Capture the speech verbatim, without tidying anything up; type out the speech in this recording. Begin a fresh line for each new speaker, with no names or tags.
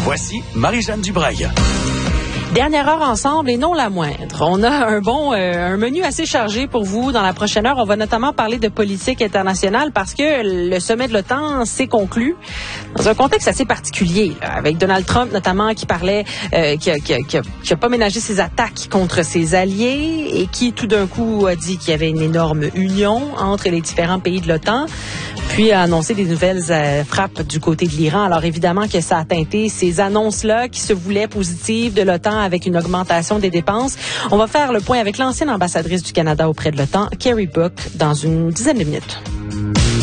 Voici Marie-Jeanne Dubreuil.
Dernière heure ensemble et non la moindre. On a un bon, euh, un menu assez chargé pour vous dans la prochaine heure. On va notamment parler de politique internationale parce que le sommet de l'OTAN s'est conclu dans un contexte assez particulier, là, avec Donald Trump notamment qui parlait, euh, qui, a, qui, a, qui, a, qui a pas ménagé ses attaques contre ses alliés et qui tout d'un coup a dit qu'il y avait une énorme union entre les différents pays de l'OTAN, puis a annoncé des nouvelles euh, frappes du côté de l'Iran. Alors évidemment que ça a teinté ces annonces-là qui se voulaient positives de l'OTAN avec une augmentation des dépenses. On va faire le point avec l'ancienne ambassadrice du Canada auprès de l'OTAN, Kerry Book, dans une dizaine de minutes.